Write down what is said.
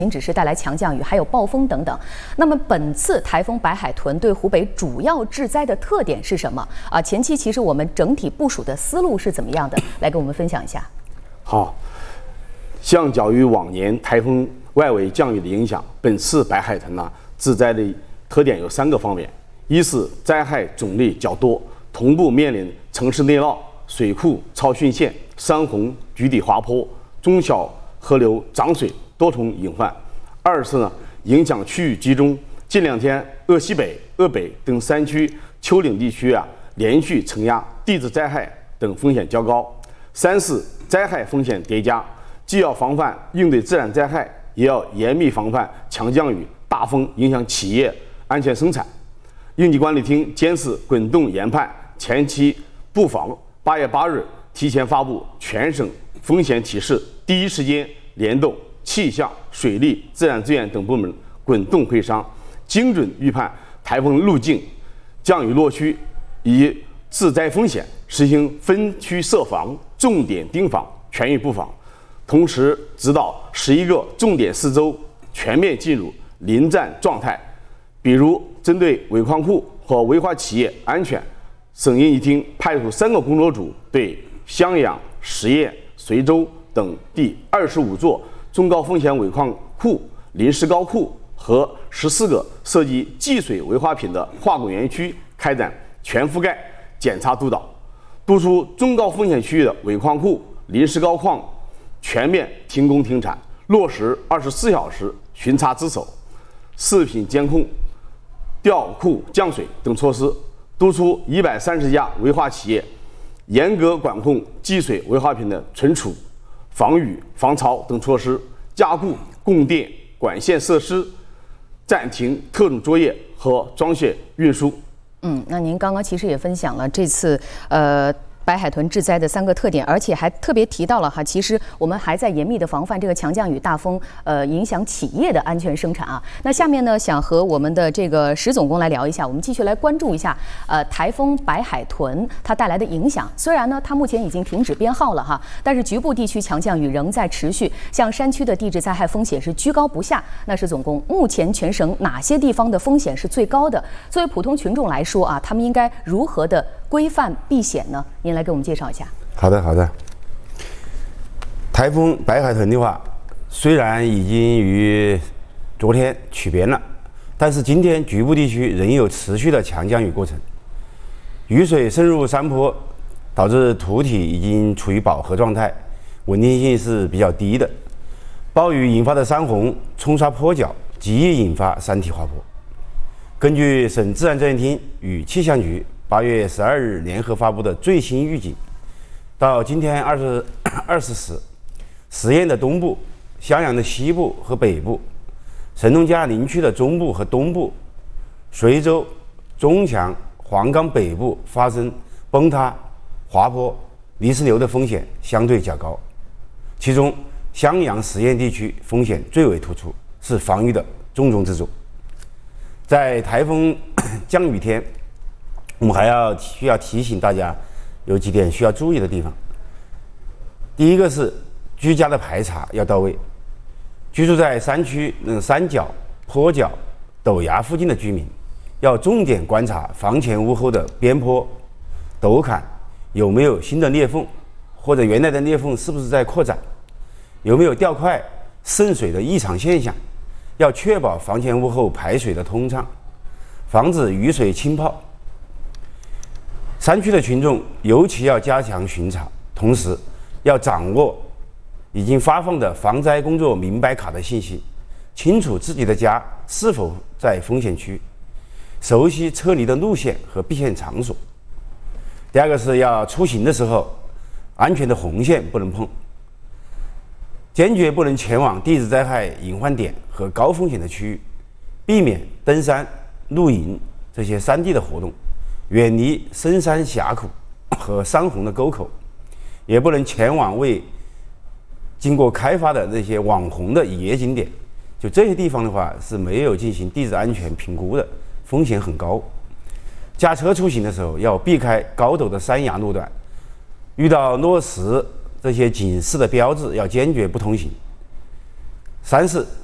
只是带来强降雨，还有暴风等等。那么本次台风白海豚对湖北主要致灾的特点是什么啊？前期其实我们整体部署的思路是怎么样的？来跟我们分享一下。 好，相较于往年台风外围降雨的影响，本次白海豚致灾的特点有3个方面：一是灾害种类较多，同步面临城市内涝、水库超汛线、山洪局底滑坡、中小河流涨水多重隐患；二是影响区域集中，近2天鄂西北、鄂北等山区、丘陵地区连续承压，地质灾害等风险较高；三是灾害风险叠加，既要防范应对自然灾害，也要严密防范强降雨、大风影响企业安全生产。应急管理厅监视滚动研判前期布防，8月8日提前发布全省风险提示，第一时间联动气象、水利、自然资源等部门滚动会商，精准预判台风路径、降雨落区以致灾风险，实行分区设防、重点盯防、全域布防。同时指导11个重点市州全面进入临战状态，比如针对尾矿库和危化企业安全，省应急厅派出3个工作组，对襄阳、十堰、随州等地25座中高风险尾矿库、临时高库和14个涉及计水危化品的化工园区开展全覆盖检查督导，督促中高风险区域的尾矿库、临时高矿全面停工停产，落实24小时巡查值守、视频监控、调库降水等措施，督促130家危化企业严格管控计水危化品的存储、防雨、防潮等措施，加固供电管线设施，暂停特种作业和装卸运输。 那您刚刚其实也分享了这次白海豚致灾的3个特点，而且还特别提到了其实我们还在严密的防范这个强降雨、大风影响企业的安全生产啊。那下面呢，想和我们的这个石总工来聊一下，我们继续来关注一下台风白海豚它带来的影响。虽然呢它目前已经停止编号了但是局部地区强降雨仍在持续，像山区的地质灾害风险是居高不下。那石总工，目前全省哪些地方的风险是最高的？作为普通群众来说他们应该如何的规范避险呢？您来给我们介绍一下。 好的。台风白海豚的话，虽然已经于昨天取编了，但是今天局部地区仍有持续的强降雨过程，雨水渗入山坡，导致土体已经处于饱和状态，稳定性是比较低的。暴雨引发的山洪冲刷坡脚，极易引发山体滑坡。根据省自然资源厅与气象局8月12日联合发布的最新预警，到今天20时，十堰的东部、襄阳的西部和北部、神农架林区的中部和东部、随州、中强、黄冈北部发生崩塌、滑坡、泥石流的风险相对较高，其中襄阳十堰地区风险最为突出，是防御的重中之重。在台风降雨天，我们需要提醒大家有几点需要注意的地方。第一个是居家的排查要到位，居住在山区山脚、坡脚、陡崖附近的居民要重点观察房前屋后的边坡、陡坎有没有新的裂缝，或者原来的裂缝是不是在扩展，有没有掉块、渗水的异常现象，要确保房前屋后排水的通畅，防止雨水浸泡。山区的群众尤其要加强巡查，同时要掌握已经发放的防灾工作明白卡的信息，清楚自己的家是否在风险区，熟悉撤离的路线和避险场所。第二个是要出行的时候，安全的红线不能碰，坚决不能前往地质灾害隐患点和高风险的区域，避免登山、露营这些山地的活动，远离深山峡谷和山洪的沟口，也不能前往未经过开发的那些网红的野景点，就这些地方的话是没有进行地质安全评估的，风险很高。驾车出行的时候要避开高陡的山崖路段，遇到落石这些警示的标志要坚决不通行。三是